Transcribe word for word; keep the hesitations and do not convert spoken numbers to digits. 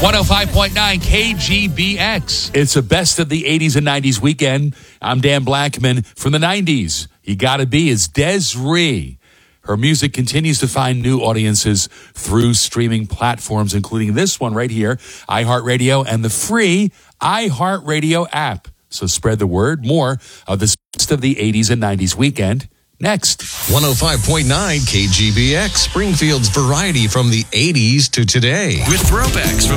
one oh five point nine K G B X. It's a best of the eighties and nineties weekend. I'm Dan Blackman. From the nineties, You Gotta Be is Des'ree. Her music continues to find new audiences through streaming platforms, including this one right here, iHeartRadio, and the free iHeartRadio app. So spread the word. More of this best of the eighties and nineties weekend next. one oh five point nine K G B X, Springfield's variety from the eighties to today. With throwbacks from